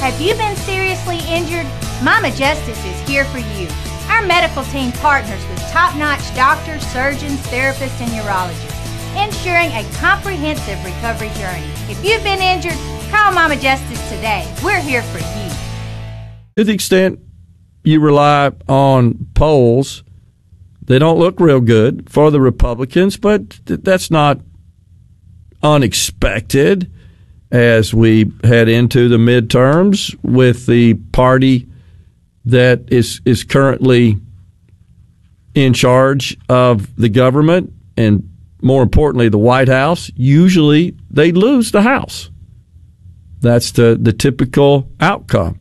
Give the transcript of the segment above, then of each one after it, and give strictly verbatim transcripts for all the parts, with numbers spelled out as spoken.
Have you been seriously injured? Mama Justice is here for you. Our medical team partners with top-notch doctors, surgeons, therapists, and urologists, ensuring a comprehensive recovery journey. If you've been injured, call Mama Justice today. We're here for you. To the extent you rely on polls, they don't look real good for the Republicans, but th- that's not unexpected as we head into the midterms with the party that is is currently in charge of the government and, more importantly, the White House. Usually they lose the House. That's the, the typical outcome.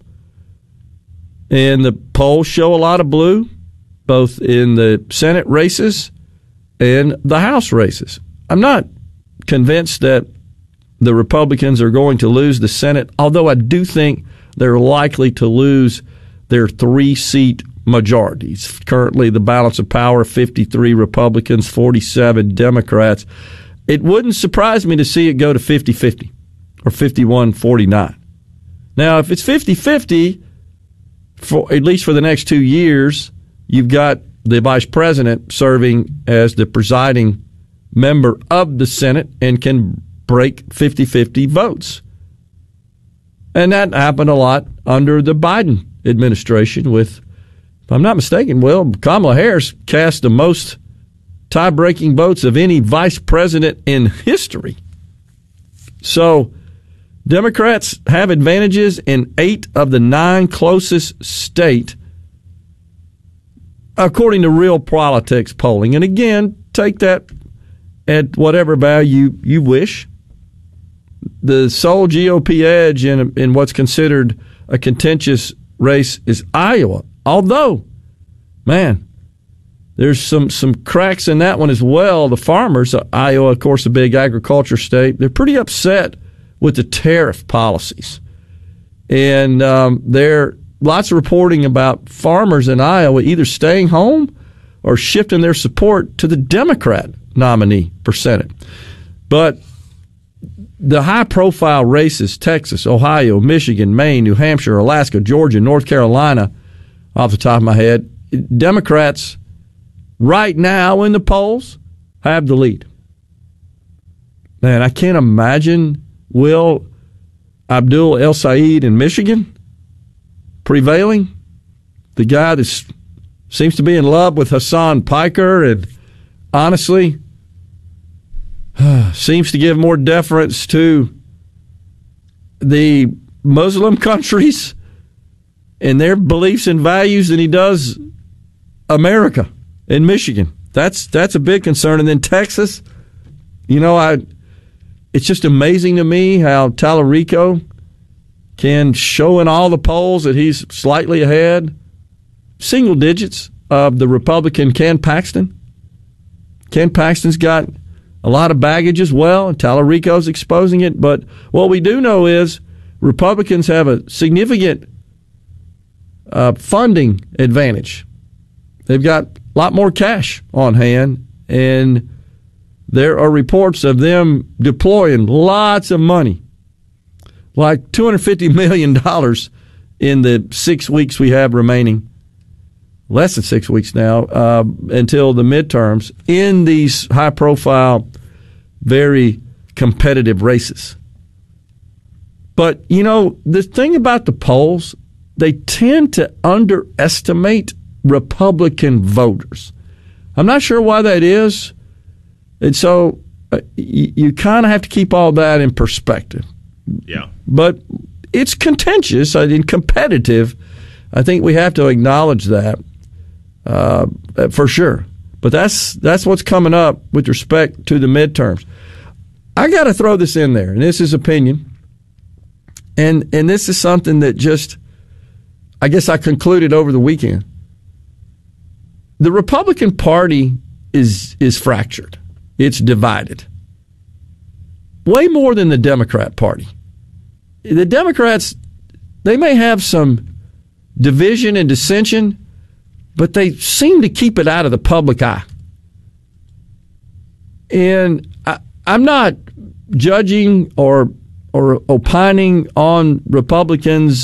And the polls show a lot of blue, both in the Senate races and the House races. I'm not convinced that the Republicans are going to lose the Senate, although I do think they're likely to lose their three-seat majorities. Currently, the balance of power, fifty-three Republicans, forty-seven Democrats. It wouldn't surprise me to see it go to fifty-fifty or fifty-one forty-nine. Now, if it's fifty-fifty, for at least for the next two years, you've got the vice president serving as the presiding member of the Senate and can break fifty-fifty votes. And that happened a lot under the Biden administration with, if I'm not mistaken, well, Kamala Harris cast the most tie-breaking votes of any vice president in history. So Democrats have advantages in eight of the nine closest states, according to Real Politics polling. And again, take that at whatever value you wish. The sole G O P edge in, in what's considered a contentious race is Iowa. Although, man, there's some, some cracks in that one as well. The farmers, Iowa, of course, a big agriculture state, they're pretty upset with the tariff policies. And um, there lots of reporting about farmers in Iowa either staying home or shifting their support to the Democrat nominee for Senate. But the high-profile races, Texas, Ohio, Michigan, Maine, New Hampshire, Alaska, Georgia, North Carolina, off the top of my head, Democrats right now in the polls have the lead. Man, I can't imagine Will Abdul El Sayed in Michigan prevailing. The guy that seems to be in love with Hassan Piker and honestly seems to give more deference to the Muslim countries and their beliefs and values than he does America in Michigan. That's that's a big concern. And then Texas, you know, I it's just amazing to me how Tallarico can show in all the polls that he's slightly ahead, single digits, of the Republican Ken Paxton. Ken Paxton's got a lot of baggage as well, and Tallarico's exposing it. But what we do know is Republicans have a significant uh, funding advantage. They've got a lot more cash on hand, and there are reports of them deploying lots of money, like two hundred fifty million dollars in the six weeks we have remaining, less than six weeks now, uh, until the midterms, in these high-profile, very competitive races. But, you know, the thing about the polls, they tend to underestimate Republican voters. I'm not sure why that is. And so uh, you, you kind of have to keep all that in perspective. Yeah. But it's contentious and competitive. I think we have to acknowledge that uh, for sure. But that's that's what's coming up with respect to the midterms. I got to throw this in there, and this is opinion. And and this is something that just, I guess I concluded over the weekend. The Republican Party is is fractured. It's divided. Way more than the Democrat Party. The Democrats, they may have some division and dissension, but they seem to keep it out of the public eye. And I, I'm not judging or or opining on Republicans